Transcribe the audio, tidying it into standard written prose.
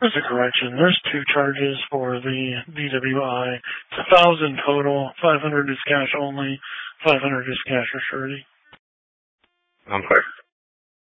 There's a correction. There's 2 charges for the DWI. It's $1,000 total. 500 is cash only. 500 is cash or surety. Okay.